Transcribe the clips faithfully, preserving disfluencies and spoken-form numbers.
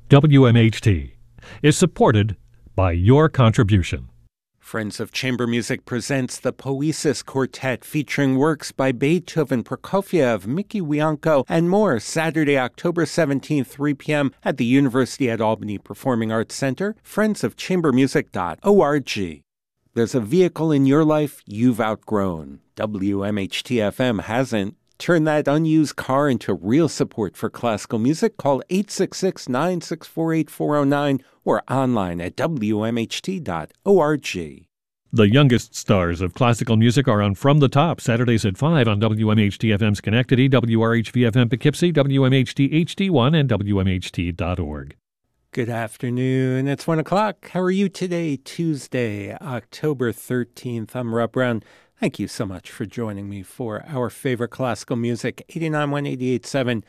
W M H T is supported by your contribution. Friends of Chamber Music presents the Poesis Quartet featuring works by Beethoven, Prokofiev, Mickey Wianko, and more Saturday, October seventeenth, three p.m. at the University at Albany Performing Arts Center, friends of chamber music dot org. There's a vehicle in your life you've outgrown. W M H T F M hasn't. Turn that unused car into real support for classical music. Call eight six six, nine six four, eight four zero nine or online at W M H T dot org. The youngest stars of classical music are on From the Top, Saturdays at five on W M H T F M Schenectady, W R H V F M Poughkeepsie, W M H T H D one, and W M H T dot org. Good afternoon. It's one o'clock. How are you today, Tuesday, October thirteenth? I'm Rob Brown. Thank you so much for joining me for our favorite classical music, eighty-nine point one, eighty-eight point seven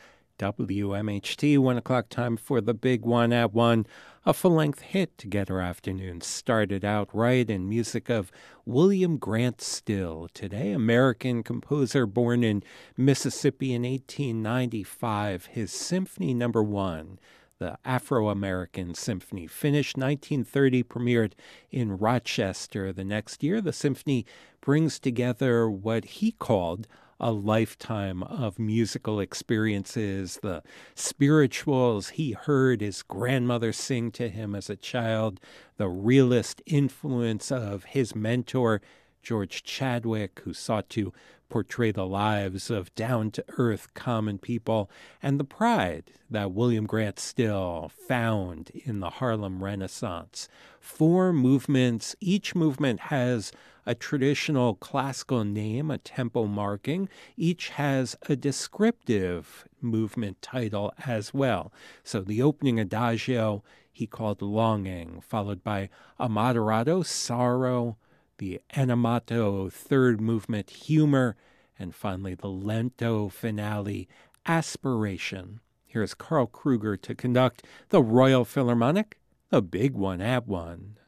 W M H T. One o'clock time for the big one at one. A full-length hit to get our afternoon started out right in music of William Grant Still. Today, American composer born in Mississippi in eighteen ninety-five. His Symphony Number One, the Afro-American Symphony, finished nineteen thirty, premiered in Rochester the next year. The symphony brings together what he called a lifetime of musical experiences, the spirituals he heard his grandmother sing to him as a child, the realist influence of his mentor, George Chadwick, who sought to portray the lives of down-to-earth common people, and the pride that William Grant Still found in the Harlem Renaissance. Four movements. Each movement has a traditional classical name, a tempo marking. Each has a descriptive movement title as well. So the opening adagio he called Longing, followed by a moderato, Sorrow, the animato third movement, Humor, and finally the lento finale, Aspiration. Here's Carl Kruger to conduct the Royal Philharmonic, the big one at one.